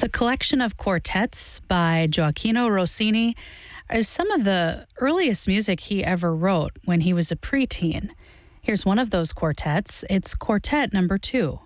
The collection of quartets by Gioacchino Rossini is some of the earliest music he ever wrote when he was a preteen. Here's one of those quartets. It's Quartet Number 2.